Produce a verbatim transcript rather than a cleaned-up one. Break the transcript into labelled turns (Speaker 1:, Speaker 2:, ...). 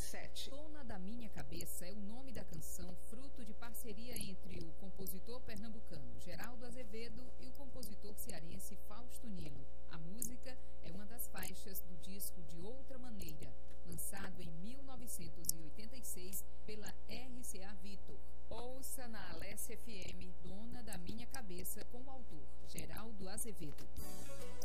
Speaker 1: sete.
Speaker 2: Dona da Minha Cabeça é o nome da canção, fruto de parceria entre o compositor pernambucano Geraldo Azevedo e o compositor cearense Fausto Nilo. A música é uma das faixas do disco De Outra Maneira, lançado em mil novecentos e oitenta e seis pela R C A Victor. Ouça na Alesse F M, Dona da Minha Cabeça, com o autor Geraldo Azevedo.